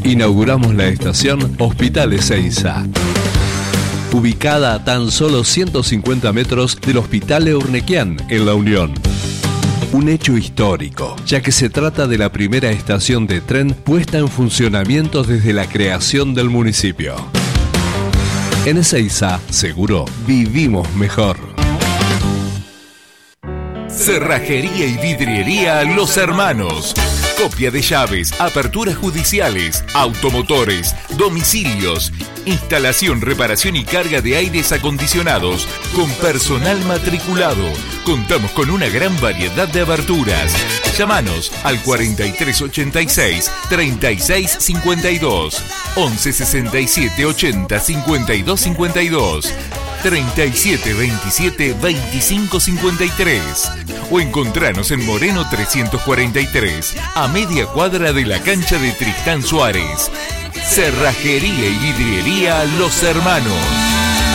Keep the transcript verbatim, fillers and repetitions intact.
Inauguramos la estación Hospital Ezeiza, ubicada a tan solo ciento cincuenta metros del Hospital Eurnequian en La Unión. Un hecho histórico, ya que se trata de la primera estación de tren puesta en funcionamiento desde la creación del municipio. En Ezeiza, seguro, vivimos mejor. Cerrajería y vidriería Los Hermanos. Copia de llaves, aperturas judiciales, automotores, domicilios, instalación, reparación y carga de aires acondicionados con personal matriculado. Contamos con una gran variedad de aberturas. Llámanos al cuarenta y tres ochenta y seis, treinta y seis cincuenta y dos, once sesenta y siete ochenta cincuenta y dos cincuenta y dos, treinta y siete veintisiete veinticinco cincuenta y tres o encontranos en Moreno trescientos cuarenta y tres, a media cuadra de la cancha de Tristán Suárez. Cerrajería y vidriería Los Hermanos.